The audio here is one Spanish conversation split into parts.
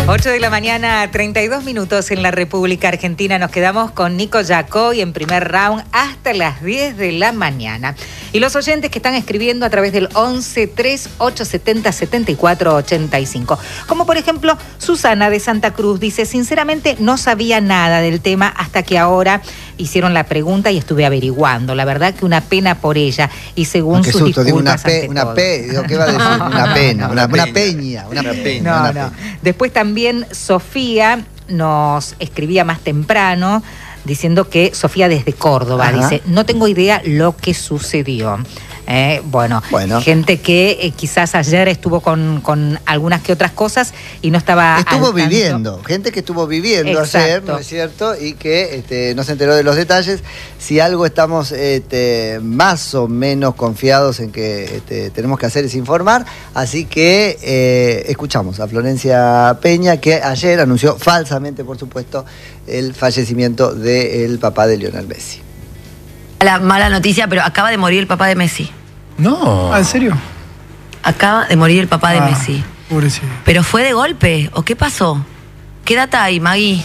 8 de la mañana, 32 minutos en la República Argentina. Nos quedamos con Nico Yacoy en primer round hasta las 10 de la mañana. Y los oyentes que están escribiendo a través del 11 3870 74 85. Como por ejemplo, Susana de Santa Cruz dice: sinceramente no sabía nada del tema hasta que ahora hicieron la pregunta y estuve averiguando. La verdad que una pena por ella. Y según sus disculpas, digo, ¿qué va a decir? Una pena, una peña. No. Después también Sofía nos escribía más temprano diciendo que Sofía desde Córdoba dice: no tengo idea lo que sucedió. Bueno, gente que quizás ayer estuvo con algunas que otras cosas y no estaba viviendo, gente que estuvo viviendo ayer, ¿no es cierto? Y que no se enteró de los detalles. Si algo estamos más o menos confiados en que tenemos que hacer es informar, así que escuchamos a Florencia Peña, que ayer anunció falsamente, por supuesto, el fallecimiento del papá de Lionel Messi. La mala noticia, pero acaba de morir el papá de Messi. No. ¿En serio? Acaba de morir el papá de Messi. Pobrecito. ¿Pero fue de golpe o qué pasó? ¿Qué data hay, Maggie?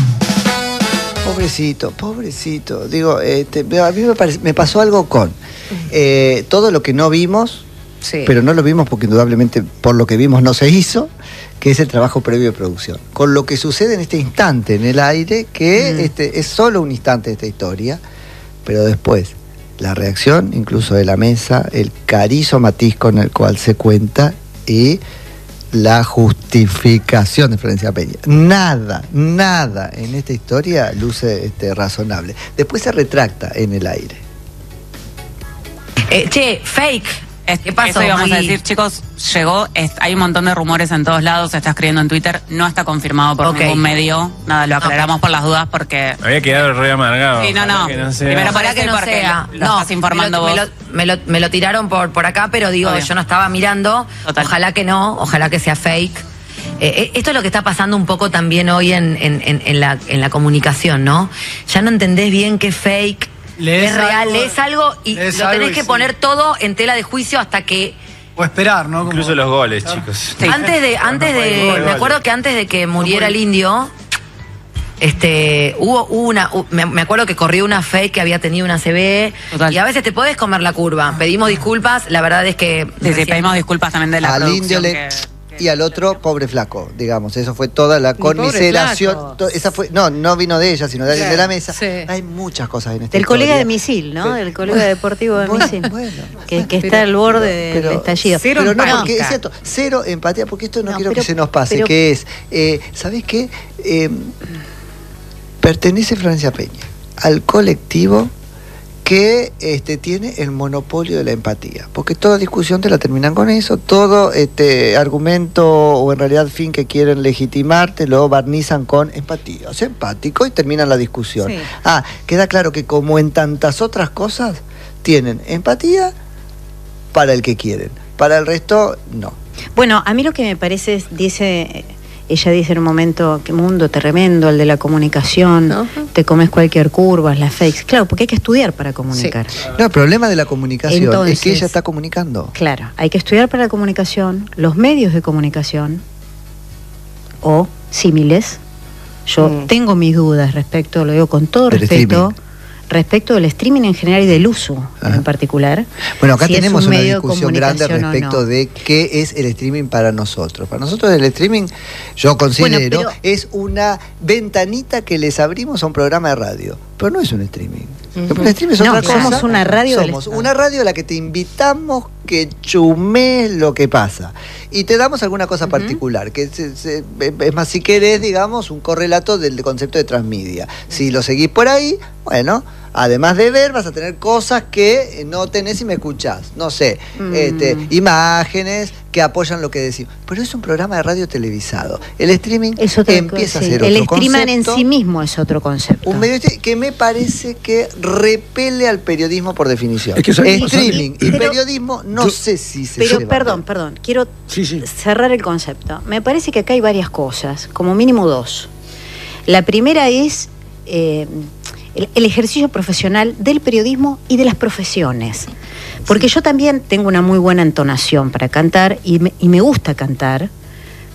Pobrecito. Digo, a mí me pasó algo con todo lo que no vimos, pero no lo vimos porque indudablemente por lo que vimos no se hizo, que es el trabajo previo de producción. Con lo que sucede en este instante en el aire, que es solo un instante de esta historia, pero después la reacción incluso de la mesa, el carizo matiz con el cual se cuenta y la justificación de Florencia Peña. Nada en esta historia luce razonable. Después se retracta en el aire. Fake. ¿Qué pasó? Eso íbamos a decir, chicos, llegó, hay un montón de rumores en todos lados, se está escribiendo en Twitter, no está confirmado por ningún medio, nada, lo aclaramos por las dudas porque... Había quedado re amargado. Sí, no. Primero para que no sea. Lo estás informando vos. Me lo tiraron por acá, pero digo, yo no estaba mirando. Total. Ojalá que no, ojalá que sea fake. Esto es lo que está pasando un poco también hoy en la comunicación, ¿no? Ya no entendés bien qué es fake. Es real, lees algo y lo tenés que poner todo en tela de juicio hasta que... O esperar, ¿no? Incluso los goles, chicos. Sí. Me acuerdo que antes de que muriera el indio, me acuerdo que corrió una fake que había tenido una CB. Total. Y a veces te podés comer la curva. Pedimos disculpas, la verdad es que... Sí, pedimos disculpas también de la producción y al otro, pobre flaco, digamos. Eso fue toda la conmiseración. Esa fue, no vino de ella, sino de alguien de la mesa. Sí. Hay muchas cosas en esta Del historia. colega de Misil, ¿no? Del colega deportivo de Misil. Que está al borde del estallido. Pero no, porque es cierto, cero empatía, porque esto no quiero que se nos pase, que es, ¿sabés qué? Pertenece Florencia Peña al colectivo que tiene el monopolio de la empatía, porque toda discusión te la terminan con eso, todo argumento o en realidad fin que quieren legitimar te lo barnizan con empatía, o sea, empático, y terminan la discusión. Sí. Queda claro que como en tantas otras cosas tienen empatía para el que quieren, para el resto no. Bueno, a mí lo que me parece ella dice en un momento: qué mundo tremendo el de la comunicación, te comes cualquier curva, las fakes. Claro, porque hay que estudiar para comunicar. Sí. No, el problema de la comunicación es que ella está comunicando. Claro, hay que estudiar para la comunicación, los medios de comunicación o símiles. Yo tengo mis dudas respecto, lo digo con todo respeto, respecto del streaming en general y del uso en particular. Bueno, acá tenemos una discusión grande respecto de qué es el streaming para nosotros. Para nosotros el streaming, yo considero, es una ventanita que les abrimos a un programa de radio, pero no es un streaming. El streaming es otra cosa. Somos una radio. Somos una radio a la que te invitamos que chumes lo que pasa. Y te damos alguna cosa particular, que es más, si querés, digamos, un correlato del concepto de transmedia. Si lo seguís por ahí, bueno, además de ver, vas a tener cosas que no tenés si me escuchás. No sé, imágenes que apoyan lo que decimos. Pero es un programa de radio televisado. El streaming empieza a ser otro concepto. El streaming en sí mismo es otro concepto. Un medio que me parece que repele al periodismo por definición. Es que streaming y periodismo no sé si se llevan. Pero perdón, quiero cerrar el concepto. Me parece que acá hay varias cosas, como mínimo dos. La primera es el ejercicio profesional del periodismo y de las profesiones. Porque yo también tengo una muy buena entonación para cantar y me gusta cantar,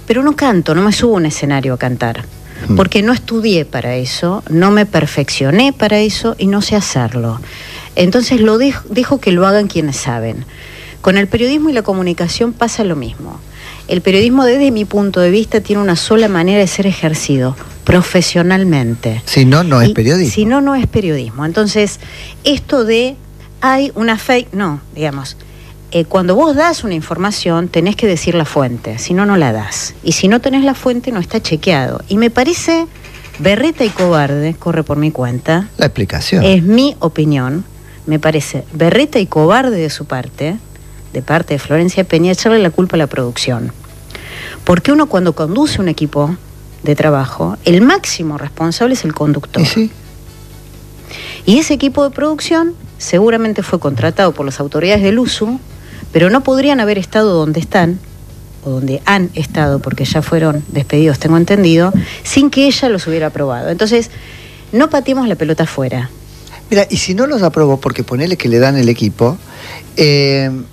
pero no canto, no me subo a un escenario a cantar, porque no estudié para eso, no me perfeccioné para eso y no sé hacerlo. Entonces dejo que lo hagan quienes saben. Con el periodismo y la comunicación pasa lo mismo. El periodismo, desde mi punto de vista, tiene una sola manera de ser ejercido, profesionalmente. Si no, no es periodismo. Si no, no es periodismo. Entonces, esto de hay una fake, no, digamos, cuando vos das una información tenés que decir la fuente, si no, no la das. Y si no tenés la fuente, no está chequeado. Y me parece berreta y cobarde, corre por mi cuenta. La explicación. Es mi opinión. Me parece berreta y cobarde de su parte, de parte de Florencia Peña, echarle la culpa a la producción. Porque uno, cuando conduce un equipo de trabajo, el máximo responsable es el conductor. ¿Y sí? Y ese equipo de producción seguramente fue contratado por las autoridades del USU, pero no podrían haber estado donde están, o donde han estado, porque ya fueron despedidos, tengo entendido, sin que ella los hubiera aprobado. Entonces, no pateemos la pelota afuera. Mira, y si no los aprobó, porque ponele que le dan el equipo, en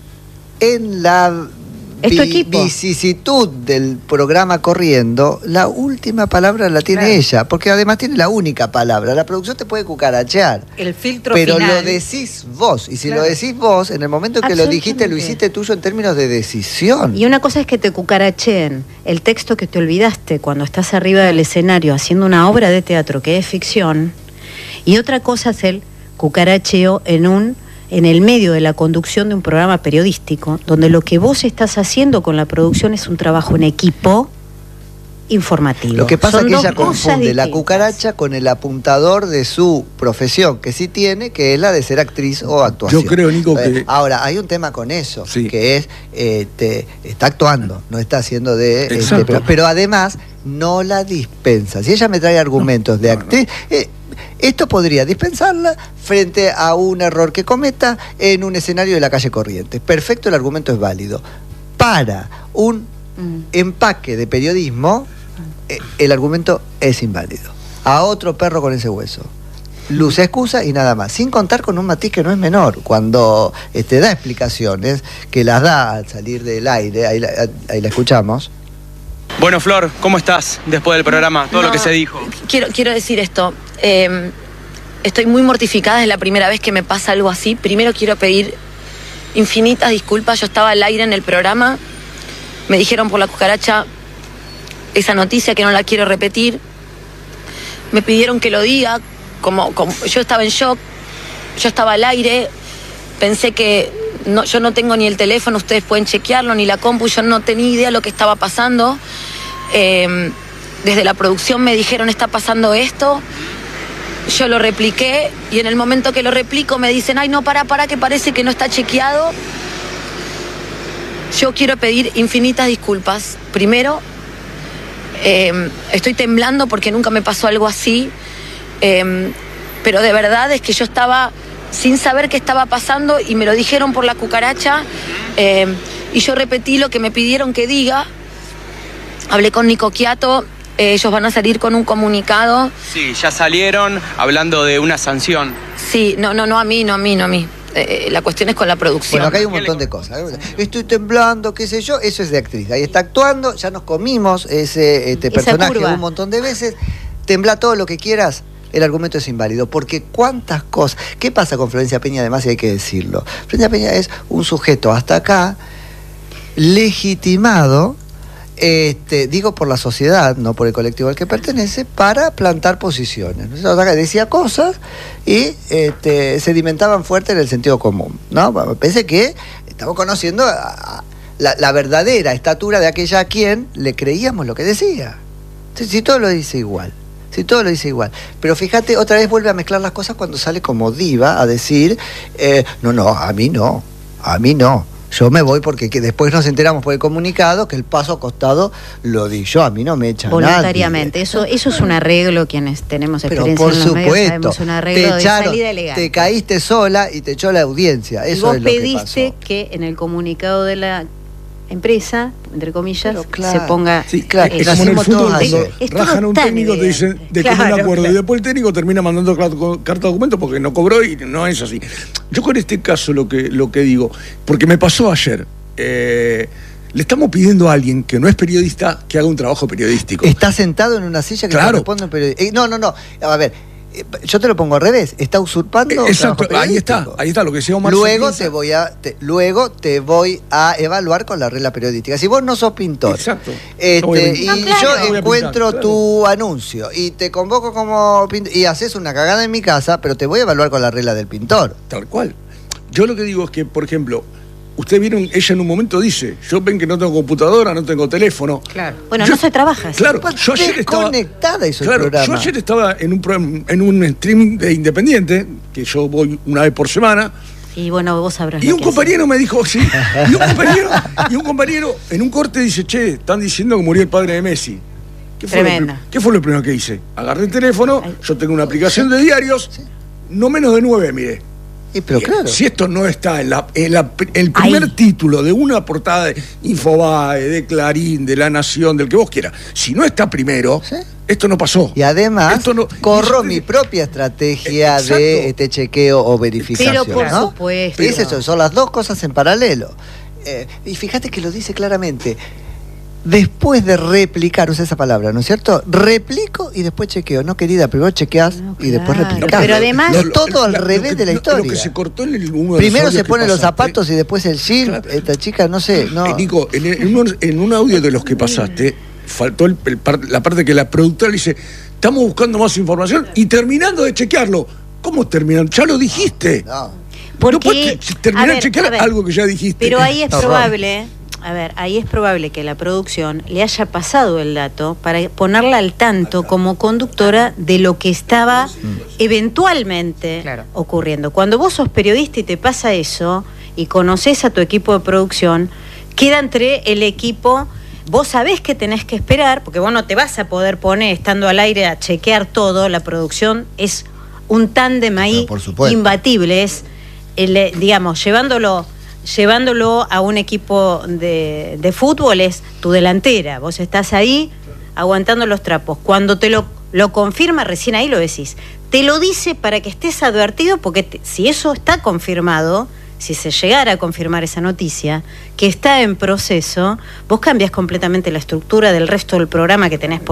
la vicisitud del programa corriendo, la última palabra la tiene ella, porque además tiene la única palabra. La producción te puede cucarachear, el filtro pero final lo decís vos, y si lo decís vos, en el momento en que lo dijiste, lo hiciste tuyo en términos de decisión. Y una cosa es que te cucaracheen el texto que te olvidaste cuando estás arriba del escenario haciendo una obra de teatro que es ficción, y otra cosa es el cucaracheo en el medio de la conducción de un programa periodístico, donde lo que vos estás haciendo con la producción es un trabajo en equipo informativo. Lo que pasa es que ella confunde la cucaracha con el apuntador de su profesión, que sí tiene, que es la de ser actriz o actuación. Yo creo, Nico, que... Ahora, hay un tema con eso, que es, está actuando, no está haciendo de... pero además, no la dispensa. Si ella me trae argumentos de actriz... esto podría dispensarla frente a un error que cometa en un escenario de la calle Corrientes. Perfecto, el argumento es válido. Para un empaque de periodismo, el argumento es inválido. A otro perro con ese hueso. Luz excusa y nada más. Sin contar con un matiz que no es menor. Cuando da explicaciones, que las da al salir del aire, ahí la escuchamos. Bueno, Flor, ¿cómo estás después del programa? Todo lo que se dijo. Quiero decir esto. Estoy muy mortificada, es la primera vez que me pasa algo así. Primero quiero pedir infinitas disculpas. Yo estaba al aire en el programa. Me dijeron por la cucaracha esa noticia que no la quiero repetir. Me pidieron que lo diga. Como yo estaba en shock. Yo estaba al aire. Pensé que... yo no tengo ni el teléfono, ustedes pueden chequearlo, ni la compu, yo no tenía idea de lo que estaba pasando. Desde la producción me dijeron, está pasando esto. Yo lo repliqué y en el momento que lo replico me dicen, ay, no, para, que parece que no está chequeado. Yo quiero pedir infinitas disculpas. Primero, estoy temblando porque nunca me pasó algo así. Pero de verdad es que yo estaba... sin saber qué estaba pasando y me lo dijeron por la cucaracha y yo repetí lo que me pidieron que diga. Hablé con Nico Quiato, ellos van a salir con un comunicado. Sí, ya salieron hablando de una sanción. Sí, no a mí. La cuestión es con la producción. Bueno, acá hay un montón de cosas. Estoy temblando, qué sé yo, eso es de actriz. Ahí está actuando, ya nos comimos ese personaje un montón de veces. Tembla todo lo que quieras. El argumento es inválido, porque cuántas cosas... ¿Qué pasa con Florencia Peña? Además, y hay que decirlo. Florencia Peña es un sujeto hasta acá legitimado, digo por la sociedad, no por el colectivo al que pertenece, para plantar posiciones. Decía cosas y sedimentaban fuerte en el sentido común, ¿no? Pensé que estamos conociendo la verdadera estatura de aquella a quien le creíamos lo que decía. Entonces, si todo lo dice igual. Pero fíjate, otra vez vuelve a mezclar las cosas cuando sale como diva a decir, a mí no. Yo me voy porque después nos enteramos por el comunicado que el paso acostado lo di yo, a mí no me echan voluntariamente. Eso es un arreglo, quienes tenemos experiencia en los medios sabemos, un arreglo de salida elegante. Te caíste sola y te echó la audiencia. Eso vos es lo pediste que pasó. Que en el comunicado de la empresa, entre comilas, claro, se ponga... Sí, claro, es como en el fútbol cuando rajan a un técnico, te dicen de común acuerdo, y después el técnico termina mandando carta de documento porque no cobró y no es así. Yo con este caso lo que digo, porque me pasó ayer, Le estamos pidiendo a alguien que no es periodista que haga un trabajo periodístico. Está sentado en una silla que corresponde a un periodista. No. A ver, yo te lo pongo al revés. Está usurpando. Exacto, ahí está lo que decía Omar. Luego te voy a evaluar con la regla periodística. Si vos no sos pintor, exacto. Yo encuentro tu anuncio y te convoco como pintor y haces una cagada en mi casa, pero te voy a evaluar con la regla del pintor. Tal cual. Yo lo que digo es que, por ejemplo, ustedes vieron, ella en un momento dice, yo ven que no tengo computadora, no tengo teléfono. Claro. Bueno, no se trabaja. Claro, yo ayer estaba conectada hizo el programa. Yo ayer estaba en un streaming de Independiente, que yo voy una vez por semana. Y bueno, vos sabrás. Y un compañero me dijo, sí. Y un compañero en un corte dice, che, están diciendo que murió el padre de Messi. ¿Qué fue lo primero que hice? Agarré el teléfono, yo tengo una aplicación de diarios, no menos de 9, mire. Pero claro. Si esto no está en el primer título de una portada de Infobae, de Clarín, de La Nación, del que vos quieras, si no está primero, esto no pasó. Y además, corro mi propia estrategia de chequeo o verificación. Pero por supuesto. Es eso, son las dos cosas en paralelo. Y fíjate que lo dice claramente. Después de replicar, usa esa palabra, ¿no es cierto? Replico y después chequeo. No, querida, primero chequeás y después replicás. Pero además es todo al revés de la historia. Lo que se cortó en primero se ponen los zapatos y después el jean. Claro. Esta chica, no sé. No. Nico, en un audio de los que pasaste, faltó la parte que la productora le dice, estamos buscando más información y terminando de chequearlo. ¿Cómo terminan? Ya lo dijiste. No. Porque, no puedes terminar de chequear algo que ya dijiste. Pero ahí es probable... ahí es probable que la producción le haya pasado el dato para ponerla al tanto como conductora de lo que estaba eventualmente ocurriendo. Cuando vos sos periodista y te pasa eso y conoces a tu equipo de producción, queda entre el equipo, vos sabés que tenés que esperar, porque vos no te vas a poder poner estando al aire a chequear todo, la producción es un tándem ahí imbatible, es, digamos, llevándolo a un equipo de fútbol es tu delantera. Vos estás ahí aguantando los trapos. Cuando te lo confirma, recién ahí lo decís. Te lo dice para que estés advertido, porque si eso está confirmado, si se llegara a confirmar esa noticia, que está en proceso, vos cambias completamente la estructura del resto del programa que tenés por